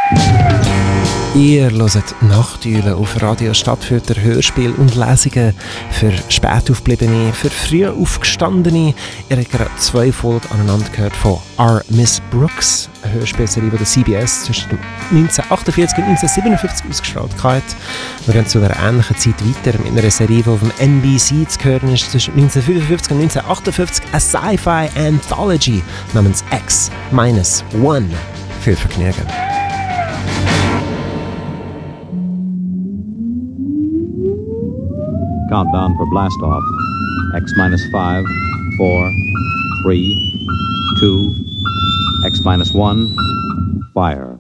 Ihr hört Nachteulen auf Radio Stadtfilter, Hörspiel und Lesungen für spät Aufgebliebene, für früh Aufgestandene. Ihr habt gerade 2 Folgen aneinander gehört von R. Miss Brooks, eine Hörspielserie, die der CBS zwischen 1948 und 1957 ausgestrahlt hat. Wir gehen zu einer ähnlichen Zeit weiter mit einer Serie, die auf dem NBC zu hören ist, zwischen 1955 und 1958, eine Sci-Fi-Anthology namens X-1. Viel Vergnügen. Countdown for blast off. X-5, 4, 3, 2, X-1, fire.